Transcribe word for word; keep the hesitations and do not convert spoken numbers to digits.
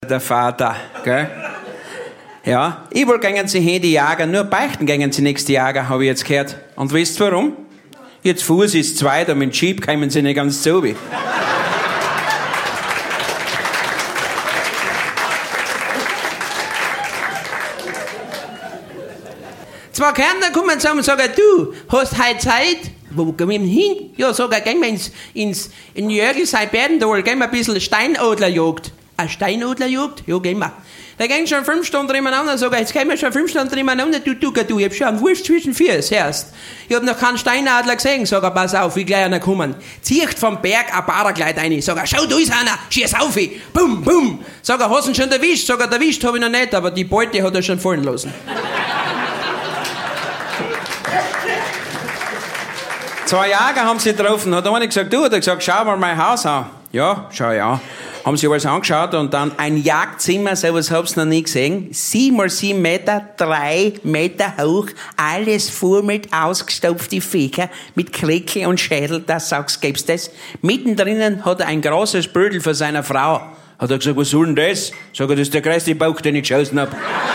der Vater, gell? Ja, überall gehen sie hin, die Jäger, nur beichten gehen sie nächste Jäger, habe ich jetzt gehört. Und wisst ihr warum? Jetzt Fuß ist zweit und mit dem Jeep kommen sie nicht ganz zu. Zwei Kärntner kommen zusammen und sagen, du, hast heute Zeit? Wo gehen wir hin? Ja, sag ich, gehen wir ins, ins in Jörgl, sein Berdendal, gehen wir ein bisschen Steinadlerjagd. Eine Steinadlerjagd? Ja, gehen wir. Da gehen schon fünf Stunden nebeneinander, sag ich, jetzt gehen wir schon fünf Stunden nebeneinander, du, du, du, ich hab schon einen Wurst zwischen Füßen, hörst. Ich hab noch keinen Steinadler gesehen, sag ich, pass auf, wie gleich einer kommen. Zieht vom Berg ein Paragleit rein, sag ich, schau, da ist einer, schieß auf, bum, bum. Sag ich, hast du ihn schon erwischt? Sag ich, erwischt hab ich noch nicht, aber die Beute hat er schon fallen lassen. Zwei Jäger haben sie getroffen, hat einer gesagt, du, hat er gesagt, schau mal mein Haus an. Ja, schau ja. Haben sie alles angeschaut und dann ein Jagdzimmer, sowas hab's noch nie gesehen. Sieben mal sieben Meter, drei Meter hoch, alles voll mit ausgestopften Viecher, mit Klecke und Schädel, das sagst, gibt's das. Mittendrin hat er ein großes Bödel für seine Frau. Hat er gesagt, was soll denn das? Sag ich, das ist der größte Bauch, den ich geschossen hab.